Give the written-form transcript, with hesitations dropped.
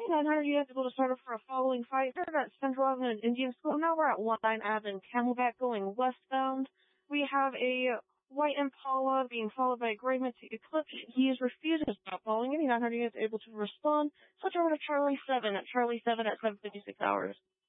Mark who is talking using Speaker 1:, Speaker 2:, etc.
Speaker 1: 900 units able to start up for a following fight. We're at Central Avenue and Indian School. Now we're at 19 Ave and Camelback going westbound. We have a white Impala being followed by a gray Mitsubishi Eclipse. He is refusing to stop following any 900 units able to respond. Switch over to Charlie 7 at 7:56 hours.